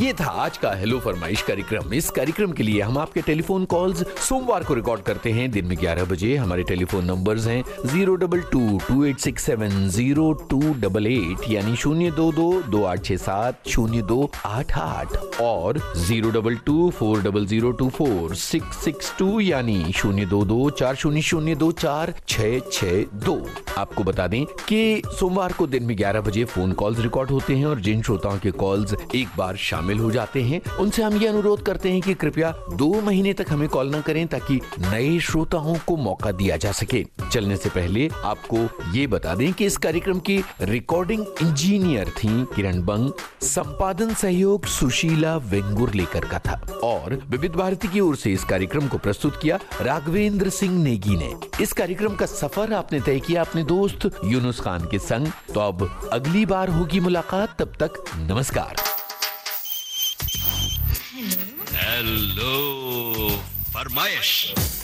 ये था आज का हेलो फरमाइश कार्यक्रम। इस कार्यक्रम के लिए हम आपके टेलीफोन कॉल्स सोमवार को रिकॉर्ड करते हैं दिन में 11 बजे। हमारे टेलीफोन नंबर्स हैं 022-2867-0288 यानी 022-2867-0288 और 022-400-24662 यानी 022-400-24662। आपको बता दें कि सोमवार को दिन में 11 बजे फोन कॉल्स रिकॉर्ड होते हैं और जिन श्रोताओं के कॉल्स एक बार शामिल हो जाते हैं उनसे हम ये अनुरोध करते हैं कि कृपया 2 महीने तक हमें कॉल न करें ताकि नए श्रोताओं को मौका दिया जा सके। चलने से पहले आपको ये बता दें कि इस कार्यक्रम की रिकॉर्डिंग इंजीनियर थी किरण बंग, संपादन सहयोग सुशीला वेंगुर्लेकर का था और विविध भारती की ओर से इस कार्यक्रम को प्रस्तुत किया राघवेंद्र सिंह नेगी ने। इस कार्यक्रम का सफर आपने तय किया अपने दोस्त यूनुस खान के संग। तो अब अगली बार होगी मुलाकात, तब तक नमस्कार। हेलो फरमाइश।